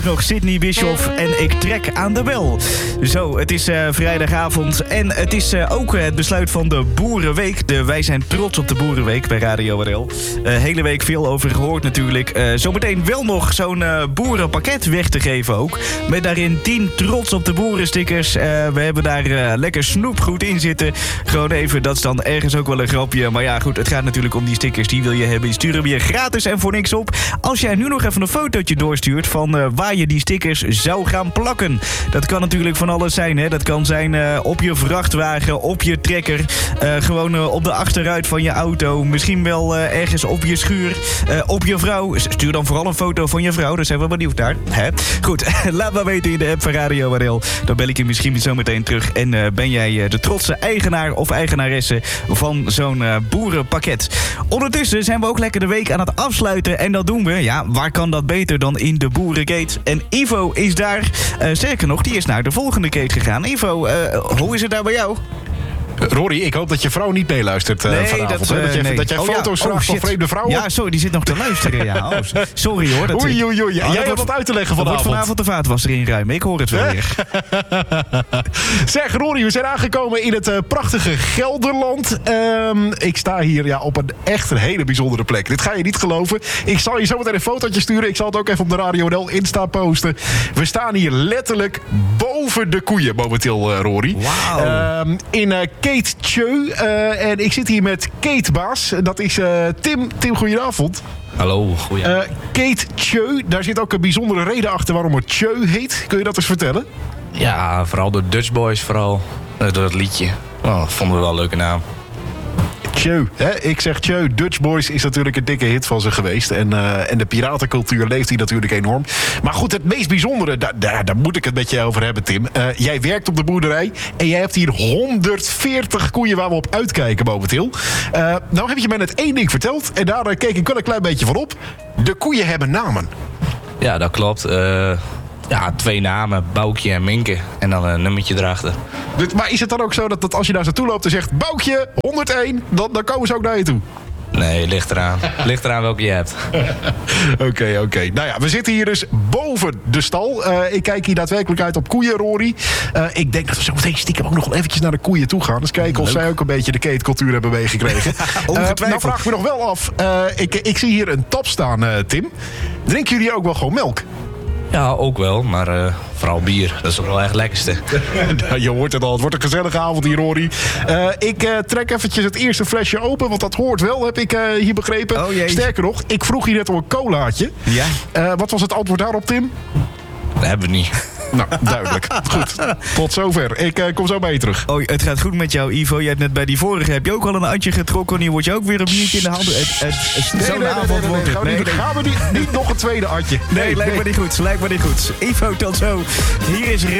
Nog Sydney Bischoff en Ik trek aan de bel. Zo, het is vrijdagavond en het is ook het besluit van de Boerenweek. Wij zijn trots op de Boerenweek bij Radio WRL. Hele week veel over gehoord natuurlijk. Zometeen wel nog zo'n boerenpakket weg te geven ook. Met daarin 10 trots op de boeren stickers. We hebben daar lekker snoepgoed in zitten. Gewoon even, dat is dan ergens ook wel een grapje. Maar ja, goed, het gaat natuurlijk om die stickers. Die wil je hebben. Die sturen we je gratis en voor niks op. Als jij nu nog even een fotootje doorstuurt van waar je die stickers zou gaan plakken. Dat kan natuurlijk van alles zijn, hè. Dat kan zijn op je vrachtwagen, op je trekker. Gewoon op de achteruit van je auto. Misschien wel ergens op je schuur. Op je vrouw. Stuur dan vooral een foto van je vrouw. Daar zijn we benieuwd naar. Hè? Goed, laat maar weten in de app van Radio WRL. Dan bel ik je misschien zo meteen terug. En ben jij de trotse eigenaar of eigenaresse van zo'n boerenpakket. Ondertussen zijn we ook lekker de week aan het afsluiten. En dat doen we, ja, waar kan dat beter dan in de Boerengate? En Ivo is daar. Sterker nog, die is naar de volgende gate gegaan. Ivo, hoe is het daar bij jou? Rory, ik hoop dat je vrouw niet meeluistert vanavond. Dat jij foto's vraagt van vreemde vrouwen. Ja, sorry, die zit nog te luisteren. Ja. Oh, sorry hoor. Oei. Jij hebt wat uit te leggen vanavond. Wordt vanavond de vaatwasser inruimen. Ik hoor het wel weer. Zeg, Rory, we zijn aangekomen in het prachtige Gelderland. Ik sta hier op een hele bijzondere plek. Dit ga je niet geloven. Ik zal je zo meteen een fotootje sturen. Ik zal het ook even op de Radio WRL Insta posten. We staan hier letterlijk boven de koeien momenteel, Rory. Wauw. In Kate Tjeu. En ik zit hier met Kate Baas. Dat is Tim. Tim, goedenavond. Hallo, goedenavond. Kate Tjeu, daar zit ook een bijzondere reden achter waarom het Tjeu heet. Kun je dat eens vertellen? Ja, vooral door Dutch Boys, door het liedje. Oh, vonden we wel een leuke naam. Tjeu, hè? Ik zeg Tjeu. Dutch Boys is natuurlijk een dikke hit van ze geweest. En de piratencultuur leeft hier natuurlijk enorm. Maar goed, het meest bijzondere, daar moet ik het met je over hebben, Tim. Jij werkt op de boerderij en jij hebt hier 140 koeien waar we op uitkijken momenteel. Nou heb je mij net één ding verteld en daar keek ik wel een klein beetje van op. De koeien hebben namen. Ja, dat klopt. 2 namen, Boukje en Minke. En dan een nummertje erachter. Maar is het dan ook zo dat als je daar zo toe loopt en zegt Boukje, 101, dan komen ze ook naar je toe? Nee, ligt eraan. Ligt eraan welke je hebt. Oké. Nou ja, we zitten hier dus boven de stal. Ik kijk hier daadwerkelijk uit op koeien, Rory. Ik denk dat we zo meteen stiekem ook nog wel eventjes naar de koeien toe gaan. Dus kijken of zij ook een beetje de keetcultuur hebben meegekregen. Nou vraag ik me nog wel af. Ik zie hier een tap staan, Tim. Drinken jullie ook wel gewoon melk? Ja, ook wel, maar vooral bier. Dat is ook wel echt het lekkerste. Je hoort het al, het wordt een gezellige avond hier, Rory. Ik trek eventjes het eerste flesje open, want dat hoort wel, heb ik hier begrepen. Oh, jee. Sterker nog, ik vroeg hier net om een colaatje. Ja. Wat was het antwoord daarop, Tim? Dat hebben we niet. Nou, duidelijk. Goed, tot zover. Ik kom zo bij je terug. Oh, het gaat goed met jou, Ivo. Je hebt net bij die vorige heb je ook al een atje getrokken. Nu word je ook weer een biertje in de handen. Zo'n avond wordt het. Gaan we niet nog een tweede atje. Nee, lijkt me niet goed. Ivo, tot zo. Hier is